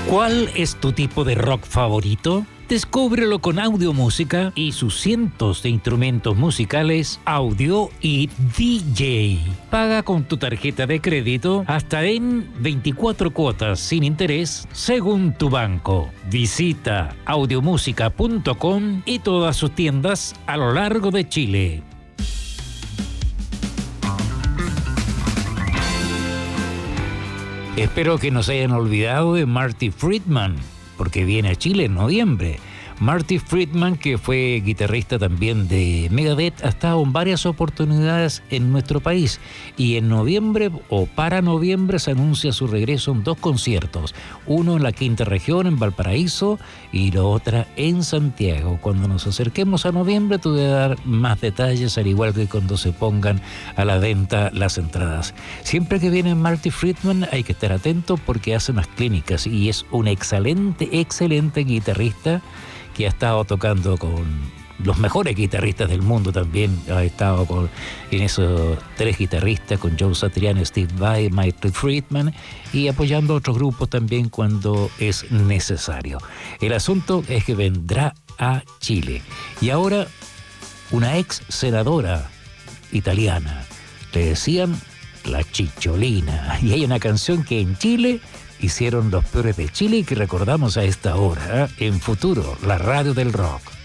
¿Cuál es tu tipo de rock favorito? Descúbrelo con Audiomúsica y sus cientos de instrumentos musicales, audio y DJ. Paga con tu tarjeta de crédito hasta en 24 cuotas sin interés según tu banco. Visita audiomusica.com y todas sus tiendas a lo largo de Chile. Espero que no se hayan olvidado de Marty Friedman, porque viene a Chile en noviembre. Marty Friedman, que fue guitarrista también de Megadeth, ha estado en varias oportunidades en nuestro país. Y en noviembre, o para noviembre, se anuncia su regreso en 2 conciertos. Uno en la Quinta Región, en Valparaíso, y la otra en Santiago. Cuando nos acerquemos a noviembre, te voy a dar más detalles, al igual que cuando se pongan a la venta las entradas. Siempre que viene Marty Friedman hay que estar atento porque hace unas clínicas y es un excelente guitarrista que ha estado tocando con los mejores guitarristas del mundo también. Ha estado en esos 3 guitarristas, con Joe Satriani, Steve Vai, Marty Friedman, y apoyando a otros grupos también cuando es necesario. El asunto es que vendrá a Chile. Y ahora, una ex senadora italiana, le decían la Chicholina, y hay una canción que en Chile hicieron los Peores de Chile y que recordamos a esta hora, en Futuro, la radio del rock.